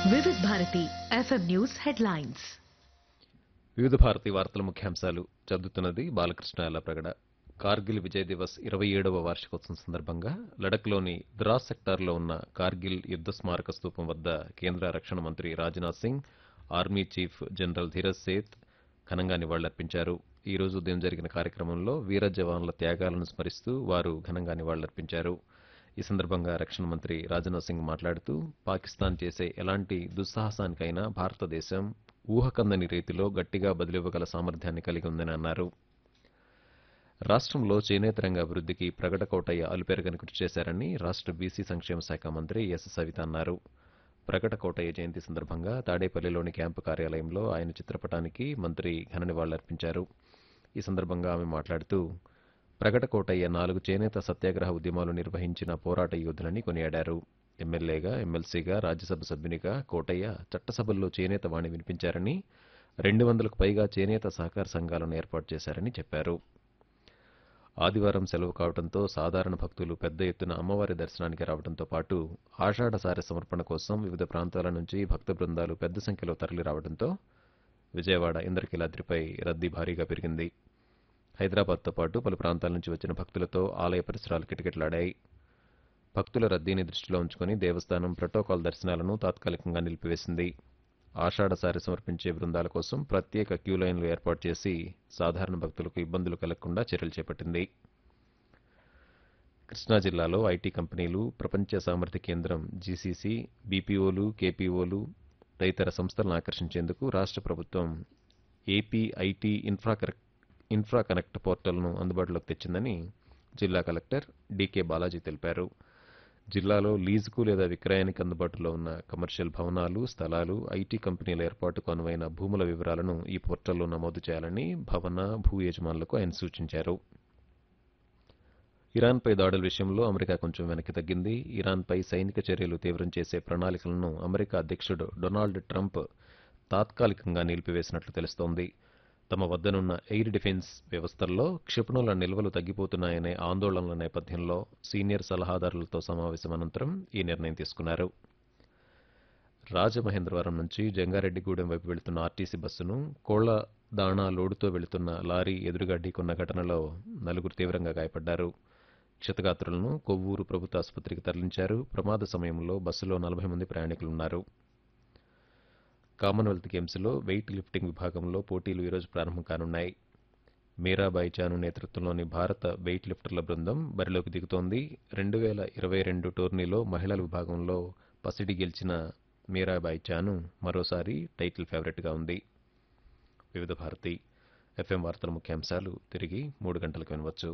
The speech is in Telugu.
వివిధ భారతి ఎఫ్ఎం న్యూస్ హెడ్లైన్స్. వివిధ భారతి వార్తల ముఖ్యాంశాలు చదువుతున్నది బాలకృష్ణ ఎల్లప్రగడ. కార్గిల్ విజయ్ దివస్ 27వ వార్షికోత్సవం సందర్భంగా లడఖ్లోని ద్రాస్ సెక్టార్లో ఉన్న కార్గిల్ యుద్ధ స్మారక స్తూపం వద్ద కేంద్ర రక్షణ మంత్రి Rajnath Singh, army chief general Dheeraj Seth ఘనంగా నివాళులర్పించారు. ఈ రోజు ఉదయం జరిగిన కార్యక్రమంలో వీర జవాన్ల త్యాగాలను స్మరిస్తూ వారు ఘనంగా నివాళులర్పించారు. ఈ సందర్భంగా రక్షణ మంత్రి రాజ్నాథ్ సింగ్ మాట్లాడుతూ, పాకిస్తాన్ చేసే ఎలాంటి దుస్సాహసానికైనా భారతదేశం ఊహకందని రీతిలో గట్టిగా బదులివ్వగల సామర్థ్యాన్ని కలిగి ఉందని అన్నారు. రాష్ట్రంలో చేనేత రంగ అభివృద్ధికి ప్రగడ కోటయ్య అలుపెరగని కృషి చేశారని రాష్ట్ర బీసీ సంక్షేమ శాఖ మంత్రి ఎస్ సవిత అన్నారు. ప్రగడ కోటయ్య జయంతి సందర్భంగా తాడేపల్లిలోని క్యాంపు కార్యాలయంలో ఆయన చిత్రపటానికి మంత్రి ఘన నివాళులర్పించారు. ఈ సందర్భంగా ఆమె మాట్లాడుతూ, ప్రగడ కోటయ్య 4 చేనేత సత్యాగ్రహ ఉద్యమాలు నిర్వహించిన పోరాట యోధులని కొనియాడారు. ఎమ్మెల్యేగా, ఎమ్మెల్సీగా, రాజ్యసభ సభ్యునిగా కోటయ్య చట్టసభల్లో చేనేత వాణి వినిపించారని, 200కు పైగా చేనేత సహకార సంఘాలను ఏర్పాటు చేశారని చెప్పారు. ఆదివారం సెలవు కావడంతో సాధారణ భక్తులు పెద్ద ఎత్తున అమ్మవారి దర్శనానికి రావడంతో పాటు ఆషాఢ సారె సమర్పణ కోసం వివిధ ప్రాంతాల నుంచి భక్త బృందాలు పెద్ద సంఖ్యలో తరలిరావడంతో విజయవాడ ఇంద్రకీలాద్రిపై రద్దీ భారీగా పెరిగింది. హైదరాబాద్తో పాటు పలు ప్రాంతాల నుంచి వచ్చిన భక్తులతో ఆలయ పరిసరాలు కిటకిటలాడాయి. భక్తుల రద్దీని దృష్టిలో ఉంచుకుని దేవస్థానం ప్రోటోకాల్ దర్శనాలను తాత్కాలికంగా నిలిపివేసింది. ఆషాఢ సారె సమర్పించే బృందాల కోసం ప్రత్యేక క్యూ లైన్లు ఏర్పాటు చేసి సాధారణ భక్తులకు ఇబ్బందులు కలగకుండా చర్యలు చేపట్టింది. కృష్ణా జిల్లాలో ఐటీ కంపెనీలు, ప్రపంచ సామర్థ్య కేంద్రం జీసీసీ, బీపీఓలు, కేపీఓలు తదితర సంస్థలను ఆకర్షించేందుకు రాష్ట్ర ప్రభుత్వం ఏపీ ఐటీ ఇన్ఫ్రా కనెక్ట్ పోర్టల్ను అందుబాటులోకి తెచ్చిందని జిల్లా కలెక్టర్ డీకే బాలాజీ తెలిపారు. జిల్లాలో లీజుకు లేదా విక్రయానికి అందుబాటులో ఉన్న కమర్షియల్ భవనాలు, స్థలాలు, ఐటీ కంపెనీల ఏర్పాటుకు అనువైన భూముల వివరాలను ఈ పోర్టల్లో నమోదు చేయాలని భవన, భూ యజమానులకు ఆయన సూచించారు. ఇరాన్పై దాడుల విషయంలో అమెరికా కొంచెం వెనక్కి తగ్గింది. ఇరాన్పై సైనిక చర్యలు తీవ్రం చేసే ప్రణాళికలను అమెరికా అధ్యక్షుడు డొనాల్డ్ ట్రంప్ తాత్కాలికంగా నిలిపివేసినట్లు తెలుస్తోంది. తమ వద్దనున్న ఎయిర్ డిఫెన్స్ వ్యవస్థల్లో క్షిపణుల నిల్వలు తగ్గిపోతున్నాయనే ఆందోళనల నేపథ్యంలో సీనియర్ సలహాదారులతో సమావేశం అనంతరం ఈ నిర్ణయం తీసుకున్నారు. రాజమహేంద్రవరం నుంచి జంగారెడ్డిగూడెం వైపు వెళుతున్న ఆర్టీసీ బస్సును కోళ్ల దాణా లోడుతో వెళుతున్న లారీ ఎదురుగా ఢీకొన్న ఘటనలో 4 తీవ్రంగా గాయపడ్డారు. క్షతగాత్రులను కొవ్వూరు ప్రభుత్వ ఆసుపత్రికి తరలించారు. ప్రమాద సమయంలో బస్సులో 40 మంది ప్రయాణికులున్నారు. కామన్వెల్త్ గేమ్స్లో వెయిట్ లిఫ్టింగ్ విభాగంలో పోటీలు ఈరోజు ప్రారంభం కానున్నాయి. మీరాబాయి చాను నేతృత్వంలోని భారత వెయిట్ లిఫ్టర్ల బృందం బరిలోకి దిగుతోంది. 2022 టోర్నీలో మహిళల విభాగంలో పసిడి గెలిచిన మీరాబాయి చాను మరోసారి టైటిల్ ఫేవరెట్గా ఉంది. వివిధ భారతి ఎఫ్ఎం వార్తల ముఖ్యాంశాలు తిరిగి 3 గంటలకు వినవచ్చు.